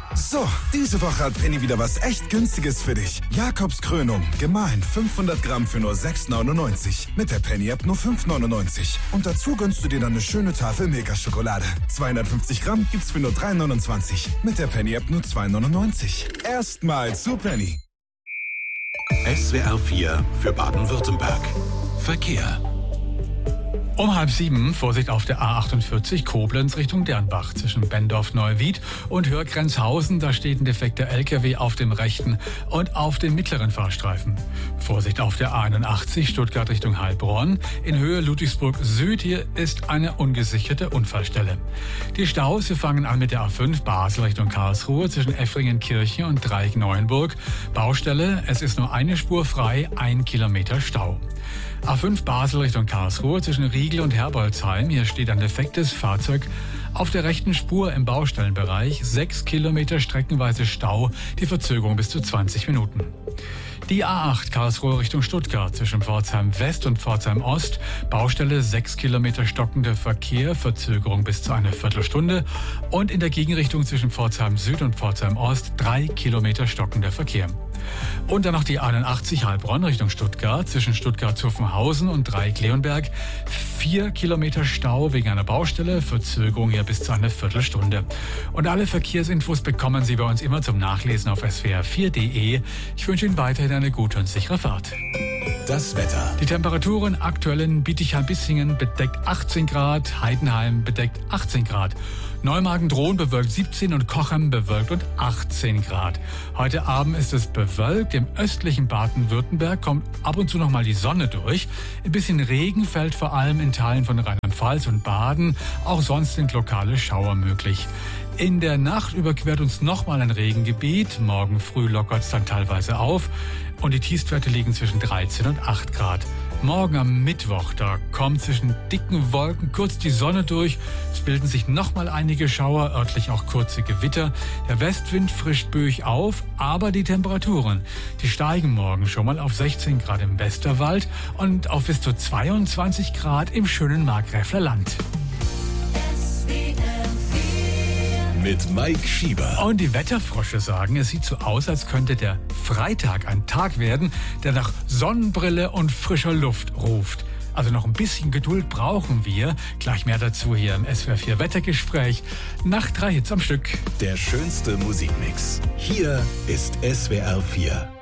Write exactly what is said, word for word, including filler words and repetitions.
So, diese Woche hat Penny wieder was echt Günstiges für dich. Jakobs Krönung, gemahlen fünfhundert Gramm für nur sechs neunundneunzig. Mit der Penny-App nur fünf neunundneunzig. Und dazu gönnst du dir dann eine schöne Tafel Milka-Schokolade. zweihundertfünfzig Gramm gibt's für nur drei neunundzwanzig. Mit der Penny-App nur zwei neunundneunzig. Erstmal zu Penny. S W R vier für Baden-Württemberg. Verkehr. Um halb sieben, Vorsicht auf der A achtundvierzig, Koblenz Richtung Dernbach. Zwischen Bendorf-Neuwied und Hörgrenzhausen, da steht ein defekter L K W auf dem rechten und auf dem mittleren Fahrstreifen. Vorsicht auf der A einundachtzig, Stuttgart Richtung Heilbronn. In Höhe Ludwigsburg Süd, hier ist eine ungesicherte Unfallstelle. Die Staus, wir fangen an mit der A fünf, Basel Richtung Karlsruhe, zwischen Effringen-Kirchen und Dreieck-Neuenburg. Baustelle, es ist nur eine Spur frei, ein Kilometer Stau. A fünf Basel Richtung Karlsruhe zwischen Riegel und Herbolzheim. Hier steht ein defektes Fahrzeug auf der rechten Spur im Baustellenbereich. Sechs Kilometer streckenweise Stau, die Verzögerung bis zu zwanzig Minuten. Die A acht Karlsruhe Richtung Stuttgart zwischen Pforzheim West und Pforzheim Ost. Baustelle, sechs Kilometer stockender Verkehr, Verzögerung bis zu einer Viertelstunde. Und in der Gegenrichtung zwischen Pforzheim Süd und Pforzheim Ost drei Kilometer stockender Verkehr. Und dann noch die einundachtzig Heilbronn Richtung Stuttgart zwischen Stuttgart-Zuffenhausen und Dreieck-Leonberg. Vier Kilometer Stau wegen einer Baustelle, Verzögerung hier bis zu einer Viertelstunde. Und alle Verkehrsinfos bekommen Sie bei uns immer zum Nachlesen auf S W R vier Punkt de. Ich wünsche Ihnen weiterhin eine gute und sichere Fahrt. Das Wetter. Die Temperaturen aktuell in Bietigheim-Bissingen bedeckt achtzehn Grad, Heidenheim bedeckt achtzehn Grad. Neumagen-Drohn bewölkt siebzehn und Cochem bewölkt und achtzehn Grad. Heute Abend ist es bewölkt. Im östlichen Baden-Württemberg kommt ab und zu noch mal die Sonne durch. Ein bisschen Regen fällt vor allem in Teilen von Rheinland-Pfalz und Baden. Auch sonst sind lokale Schauer möglich. In der Nacht überquert uns nochmal ein Regengebiet. Morgen früh lockert es dann teilweise auf. Und die Tiefstwerte liegen zwischen dreizehn und acht Grad. Morgen am Mittwoch, da kommt zwischen dicken Wolken kurz die Sonne durch. Es bilden sich nochmal einige Schauer, örtlich auch kurze Gewitter. Der Westwind frischt böig auf, aber die Temperaturen, die steigen morgen schon mal auf sechzehn Grad im Westerwald und auf bis zu zweiundzwanzig Grad im schönen Markgräfler Land. Mit Mike Schieber. Und die Wetterfrosche sagen, es sieht so aus, als könnte der Freitag ein Tag werden, der nach Sonnenbrille und frischer Luft ruft. Also noch ein bisschen Geduld brauchen wir. Gleich mehr dazu hier im S W R vier Wettergespräch. Nach drei Hits am Stück. Der schönste Musikmix. Hier ist S W R vier.